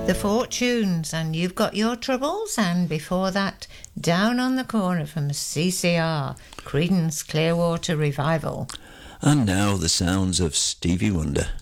The Fortunes, and You've Got Your Troubles, and before that, Down on the Corner from CCR, Creedence Clearwater Revival. And now the sounds of Stevie Wonder.